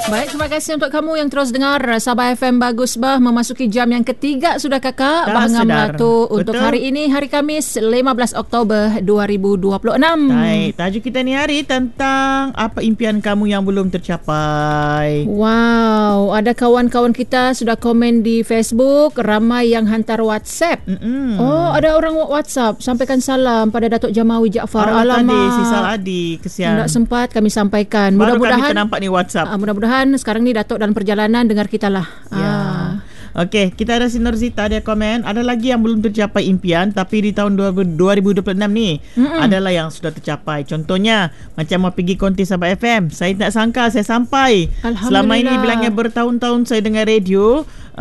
Baik, terima kasih untuk kamu yang terus dengar Sabah FM Bagus Bah. Memasuki jam yang ketiga sudah kakak. Bahangam Melatu untuk hari ini, hari Khamis 15 Oktober 2026. Baik, tajuk kita ni hari tentang apa impian kamu yang belum tercapai. Wow, ada kawan-kawan kita sudah komen di Facebook, ramai yang hantar WhatsApp. Oh, ada orang WhatsApp, sampaikan salam pada Datuk Jamawi Jaafar. Alamak, tadi Sisal Adi, kesian. Tidak sempat kami sampaikan. Baru Mudah-mudahan kami ternampak ni WhatsApp. Mudah-mudahan sekarang ni Datuk dalam perjalanan, dengar kita lah. Ya. Okey, kita ada si Nurzita, dia komen, ada lagi yang belum tercapai impian tapi di tahun 2026 ni adalah yang sudah tercapai. Contohnya macam mau pergi konti Sabah FM. Saya tak sangka saya sampai. Selama ini bilangnya bertahun-tahun saya dengar radio,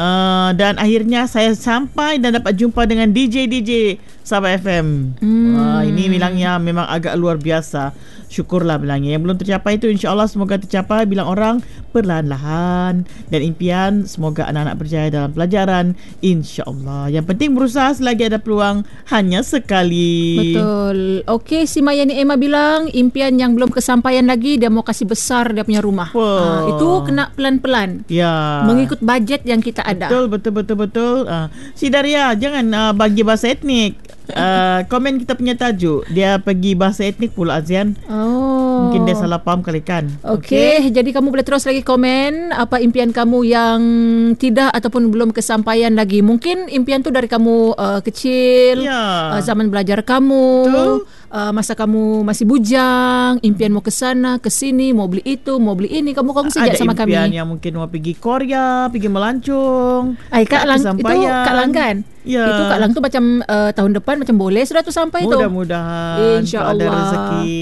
dan akhirnya saya sampai dan dapat jumpa dengan DJ Sabah FM. Ini bilangnya memang agak luar biasa. Syukurlah bilangnya. Yang belum tercapai itu insya-Allah semoga tercapai, bilang orang perlahan-lahan, dan impian semoga anak-anak berjaya dalam pelajaran insya-Allah. Yang penting berusaha selagi ada peluang, hanya sekali. Betul. Okey, si Mayani Emma bilang impian yang belum kesampaian lagi, dia mau kasih besar dia punya rumah. Itu kena pelan-pelan. Ya. Mengikut bajet yang kita ada. Betul. Si Daria, jangan bagi bahasa etnik. Komen kita punya tajuk, dia pergi bahasa etnik pula Azian. Mungkin dia salah faham kali kan. Okey, jadi kamu boleh terus lagi komen apa impian kamu yang tidak ataupun belum kesampaian lagi. Mungkin impian tu dari kamu kecil, zaman belajar kamu, masa kamu masih bujang, impian mau ke sana, ke sini, mau beli itu, mau beli ini, kamu kongsi je sama kami. Ada impian yang mungkin mau pergi Korea, pergi melancong. Kak Lang, itu Kak Lang kan? Ya. Itu Kak Lang tu macam tahun depan macam boleh sudah tu sampai tu. Mudah-mudahan InsyaAllah ada rezeki.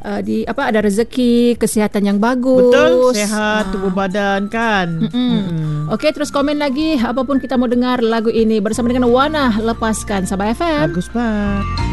Ada rezeki, kesihatan yang bagus. Betul, sehat tubuh badan kan. Okey, terus komen lagi apapun kita mau dengar lagu ini bersama dengan Wana, lepaskan Sabah FM. Bagus banget.